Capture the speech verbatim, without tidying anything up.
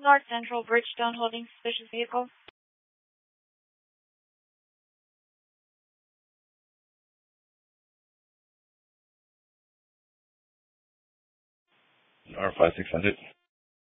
North Central Bridgestone holding suspicious vehicle. R five six hundred.